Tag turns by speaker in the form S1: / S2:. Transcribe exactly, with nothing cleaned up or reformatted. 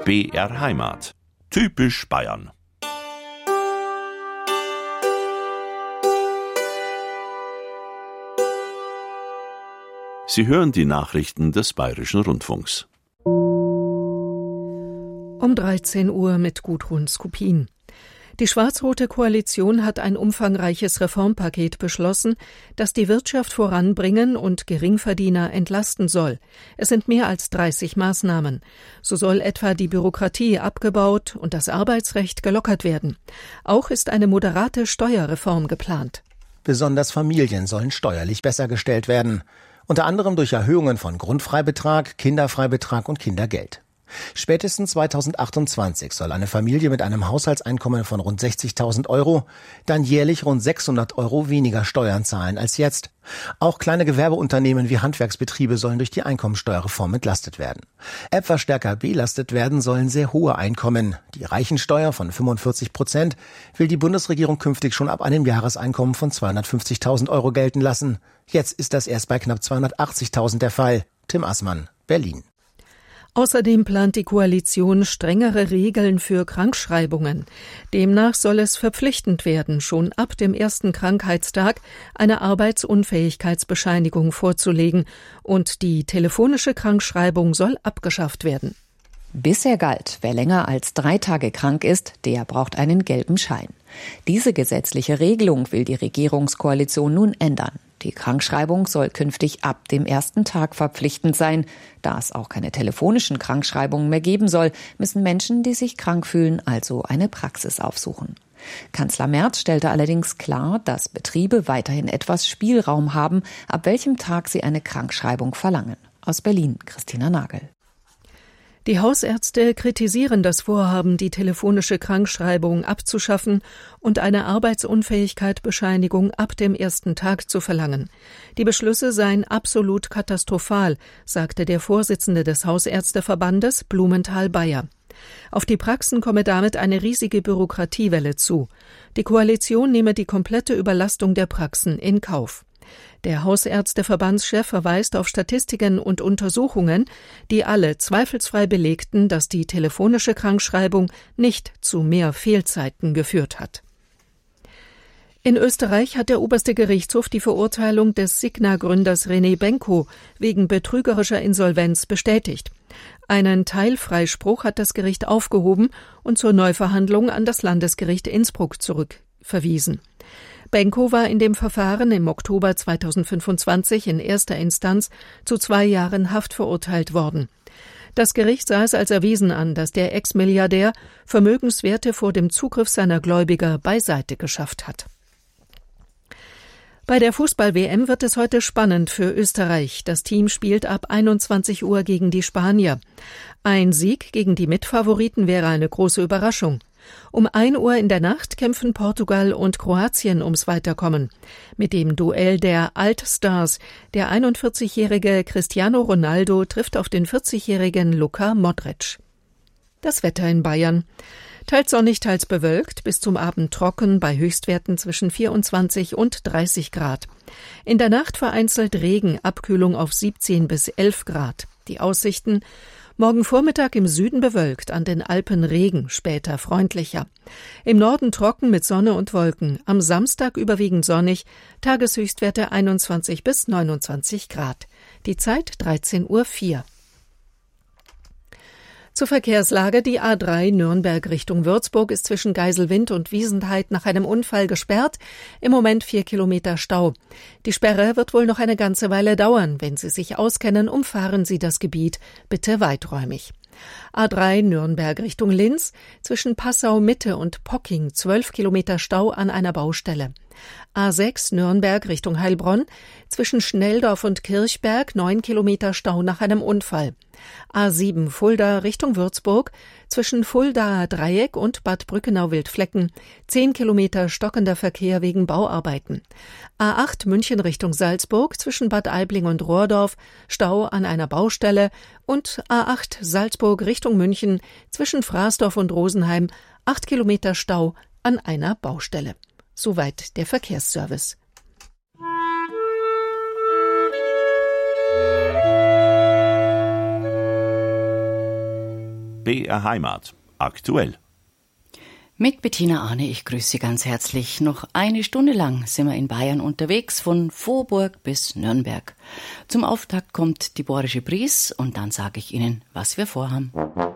S1: B R Heimat. Typisch Bayern. Sie hören die Nachrichten des Bayerischen Rundfunks.
S2: Um dreizehn Uhr mit Gudrun Skupin. Die schwarz-rote Koalition hat ein umfangreiches Reformpaket beschlossen, das die Wirtschaft voranbringen und Geringverdiener entlasten soll. Es sind mehr als dreißig Maßnahmen. So soll etwa die Bürokratie abgebaut und das Arbeitsrecht gelockert werden. Auch ist eine moderate Steuerreform geplant.
S3: Besonders Familien sollen steuerlich besser gestellt werden. Unter anderem durch Erhöhungen von Grundfreibetrag, Kinderfreibetrag und Kindergeld. Spätestens zweitausendachtundzwanzig soll eine Familie mit einem Haushaltseinkommen von rund sechzigtausend Euro dann jährlich rund sechshundert Euro weniger Steuern zahlen als jetzt. Auch kleine Gewerbeunternehmen wie Handwerksbetriebe sollen durch die Einkommensteuerreform entlastet werden. Etwas stärker belastet werden sollen sehr hohe Einkommen. Die Reichensteuer von fünfundvierzig Prozent will die Bundesregierung künftig schon ab einem Jahreseinkommen von zweihundertfünfzigtausend Euro gelten lassen. Jetzt ist das erst bei knapp zweihundertachtzigtausend der Fall. Tim Assmann, Berlin.
S2: Außerdem plant die Koalition strengere Regeln für Krankschreibungen. Demnach soll es verpflichtend werden, schon ab dem ersten Krankheitstag eine Arbeitsunfähigkeitsbescheinigung vorzulegen, und die telefonische Krankschreibung soll abgeschafft werden.
S4: Bisher galt, wer länger als drei Tage krank ist, der braucht einen gelben Schein. Diese gesetzliche Regelung will die Regierungskoalition nun ändern. Die Krankschreibung soll künftig ab dem ersten Tag verpflichtend sein. Da es auch keine telefonischen Krankschreibungen mehr geben soll, müssen Menschen, die sich krank fühlen, also eine Praxis aufsuchen. Kanzler Merz stellte allerdings klar, dass Betriebe weiterhin etwas Spielraum haben, ab welchem Tag sie eine Krankschreibung verlangen. Aus Berlin, Christina Nagel.
S2: Die Hausärzte kritisieren das Vorhaben, die telefonische Krankschreibung abzuschaffen und eine Arbeitsunfähigkeitsbescheinigung ab dem ersten Tag zu verlangen. Die Beschlüsse seien absolut katastrophal, sagte der Vorsitzende des Hausärzteverbandes, Blumenthal-Bayer. Auf die Praxen komme damit eine riesige Bürokratiewelle zu. Die Koalition nehme die komplette Überlastung der Praxen in Kauf. Der Hausärzteverbandschef verweist auf Statistiken und Untersuchungen, die alle zweifelsfrei belegten, dass die telefonische Krankschreibung nicht zu mehr Fehlzeiten geführt hat. In Österreich hat der oberste Gerichtshof die Verurteilung des Signa-Gründers René Benko wegen betrügerischer Insolvenz bestätigt. Einen Teilfreispruch hat das Gericht aufgehoben und zur Neuverhandlung an das Landesgericht Innsbruck zurückverwiesen. Benko war in dem Verfahren im Oktober zweitausendfünfundzwanzig in erster Instanz zu zwei Jahren Haft verurteilt worden. Das Gericht sah es als erwiesen an, dass der Ex-Milliardär Vermögenswerte vor dem Zugriff seiner Gläubiger beiseite geschafft hat. Bei der Fußball-W M wird es heute spannend für Österreich. Das Team spielt ab einundzwanzig Uhr gegen die Spanier. Ein Sieg gegen die Mitfavoriten wäre eine große Überraschung. Um ein Uhr in der Nacht kämpfen Portugal und Kroatien ums Weiterkommen. Mit dem Duell der Altstars. Der einundvierzigjährige Cristiano Ronaldo trifft auf den vierzigjährigen Luka Modric. Das Wetter in Bayern. Teils sonnig, teils bewölkt, bis zum Abend trocken, bei Höchstwerten zwischen vierundzwanzig und dreißig Grad. In der Nacht vereinzelt Regen, Abkühlung auf siebzehn bis elf Grad. Die Aussichten: morgen Vormittag im Süden bewölkt, an den Alpen Regen, später freundlicher. Im Norden trocken mit Sonne und Wolken, am Samstag überwiegend sonnig, Tageshöchstwerte einundzwanzig bis neunundzwanzig Grad. Die Zeit dreizehn Uhr vier. Zur Verkehrslage: die A drei Nürnberg Richtung Würzburg ist zwischen Geiselwind und Wiesenheid nach einem Unfall gesperrt. Im Moment vier Kilometer Stau. Die Sperre wird wohl noch eine ganze Weile dauern. Wenn Sie sich auskennen, umfahren Sie das Gebiet bitte weiträumig. A drei Nürnberg Richtung Linz, zwischen Passau Mitte und Pocking zwölf Kilometer Stau an einer Baustelle. A sechs Nürnberg Richtung Heilbronn, zwischen Schnelldorf und Kirchberg neun Kilometer Stau nach einem Unfall. A sieben Fulda Richtung Würzburg, zwischen Fuldaer Dreieck und Bad Brückenau-Wildflecken zehn Kilometer stockender Verkehr wegen Bauarbeiten. A acht München Richtung Salzburg, zwischen Bad Aibling und Rohrdorf Stau an einer Baustelle, und A acht Salzburg Richtung München, zwischen Fraßdorf und Rosenheim acht Kilometer Stau an einer Baustelle. Soweit der Verkehrsservice.
S1: B R Heimat. Aktuell.
S5: Mit Bettina Arne, ich grüße Sie ganz herzlich. Noch eine Stunde lang sind wir in Bayern unterwegs, von Vorburg bis Nürnberg. Zum Auftakt kommt die Bohrische Bries und dann sage ich Ihnen, was wir vorhaben.